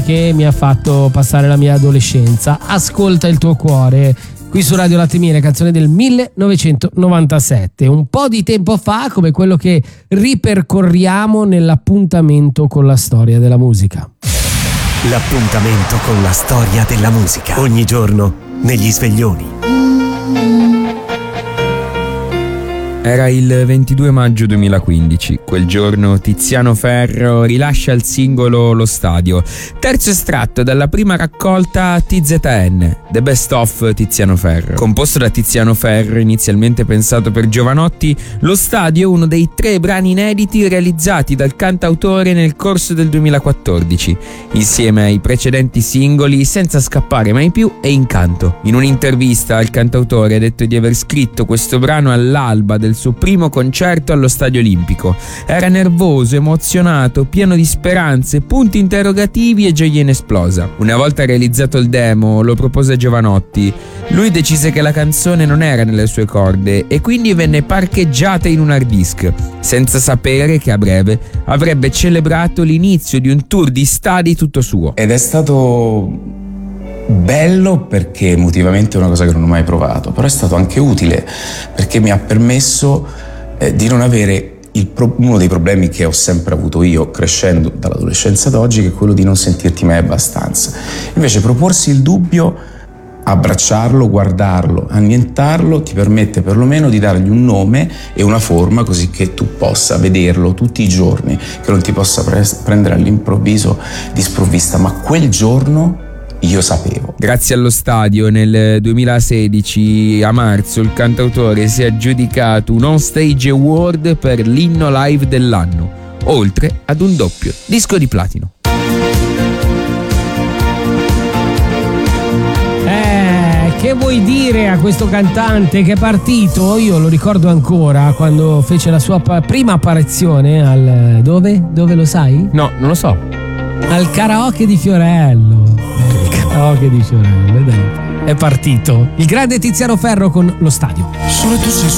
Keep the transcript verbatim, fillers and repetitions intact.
che mi ha fatto passare la mia adolescenza. Ascolta il tuo cuore, qui su Radio Latte e Miele, canzone del millenovecentonovantasette, un po' di tempo fa, come quello che ripercorriamo nell'appuntamento con la storia della musica. L'appuntamento con la storia della musica, ogni giorno negli sveglioni. Era il ventidue maggio duemilaquindici. Quel giorno Tiziano Ferro rilascia il singolo Lo Stadio, terzo estratto dalla prima raccolta T Z N, The Best of Tiziano Ferro. Composto da Tiziano Ferro, inizialmente pensato per Jovanotti, Lo Stadio è uno dei tre brani inediti realizzati dal cantautore nel corso del duemilaquattordici, insieme ai precedenti singoli Senza scappare mai più e Incanto. In un'intervista il cantautore ha detto di aver scritto questo brano all'alba del suo primo concerto allo Stadio Olimpico. Era nervoso, emozionato, pieno di speranze, punti interrogativi e gioia inesplosa. Una volta realizzato il demo, lo propose a Jovanotti. Lui decise che la canzone non era nelle sue corde e quindi venne parcheggiata in un hard disk, senza sapere che a breve avrebbe celebrato l'inizio di un tour di stadi tutto suo. Ed è stato bello perché emotivamente è una cosa che non ho mai provato, però è stato anche utile perché mi ha permesso eh, di non avere il pro- uno dei problemi che ho sempre avuto io crescendo dall'adolescenza ad oggi, che è quello di non sentirti mai abbastanza. Invece proporsi il dubbio, abbracciarlo, guardarlo, annientarlo, ti permette perlomeno di dargli un nome e una forma, così che tu possa vederlo tutti i giorni, che non ti possa pre- prendere all'improvviso di sprovvista, ma quel giorno io sapevo. Grazie allo Stadio, nel duemilasedici, a marzo, il cantautore si è aggiudicato un On Stage Award per l'inno live dell'anno, oltre ad un doppio disco di platino. Eh, che vuoi dire a questo cantante che è partito? Io lo ricordo ancora quando fece la sua pa- prima apparizione al... Dove? Dove lo sai? No, non lo so. Al karaoke di Fiorello. Karaoke di Fiorello, dai. È partito il grande Tiziano Ferro con Lo Stadio. Solo tu sei